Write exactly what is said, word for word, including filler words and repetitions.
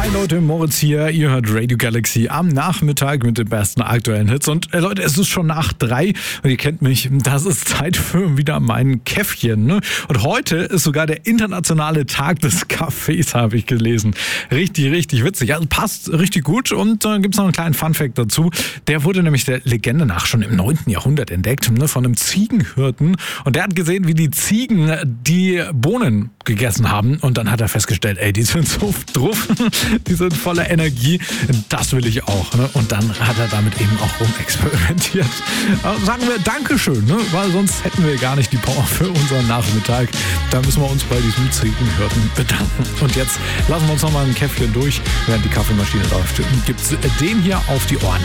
Hi Leute, Moritz hier. Ihr hört Radio Galaxy am Nachmittag mit den besten aktuellen Hits. Und äh, Leute, es ist schon nach drei und ihr kennt mich. Das ist Zeit für wieder mein Käffchen. Ne? Und heute ist sogar der internationale Tag des Kaffees, habe ich gelesen. Richtig, richtig witzig. Also passt richtig gut. Und dann äh, gibt es noch einen kleinen Funfact dazu. Der wurde nämlich der Legende nach schon im neunten Jahrhundert entdeckt, ne? Von einem Ziegenhirten. Und der hat gesehen, wie die Ziegen die Bohnen gegessen haben. Und dann hat er festgestellt, ey, die sind so drauf. Die sind voller Energie, das will ich auch. Ne? Und dann hat er damit eben auch rumexperimentiert. Also sagen wir Dankeschön, ne? Weil sonst hätten wir gar nicht die Power für unseren Nachmittag. Da müssen wir uns bei diesem Ziegenhirten bedanken. Und jetzt lassen wir uns noch mal ein Käffchen durch, während die Kaffeemaschine läuft. Gibt's den hier auf die Ohren.